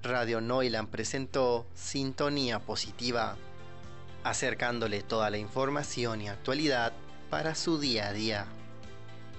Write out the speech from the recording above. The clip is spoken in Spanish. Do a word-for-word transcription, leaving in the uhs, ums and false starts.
Radio Noilan presentó Sintonía Positiva, acercándole toda la información y actualidad para su día a día.